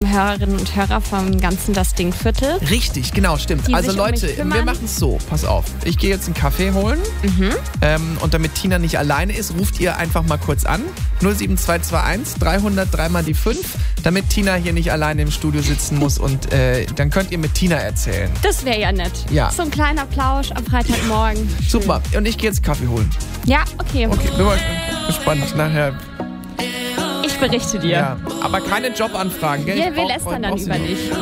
Hörerinnen und Hörer vom ganzen Das Ding-Viertel. Richtig, genau, stimmt. Die Also sich um Leute, mich kümmern. wir machen es so. Pass auf. Ich gehe jetzt einen Kaffee holen. Und damit Tina nicht alleine ist, ruft ihr einfach mal kurz an. 07221 300 3 die 5, damit Tina hier nicht alleine im Studio sitzen muss. Und dann könnt ihr mit Tina erzählen. Das wäre ja nett. Ja. So ein kleiner Plausch am Freitagmorgen. Super. Und ich gehe jetzt Kaffee holen. Ja, okay. Okay, bin mal gespannt. Nachher. Ich berichte dir. Ja. Aber keine Jobanfragen, gell? Wir Ich brauch- lästern dann brauchst du über nicht. dich.